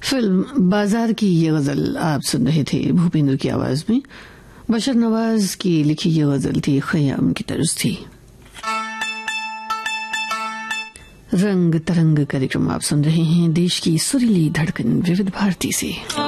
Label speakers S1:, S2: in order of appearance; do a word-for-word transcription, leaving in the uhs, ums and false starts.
S1: Film बाजार की ये गजल आप सुन रहे थे भूपेंद्र की आवाज में। बशर नवाज की लिखी ये गजल थी, खयाम की तर्ज थी। रंग तरंग कार्यक्रम आप सुन रहे हैं देश की सुरीली धड़कन विविध भारती से।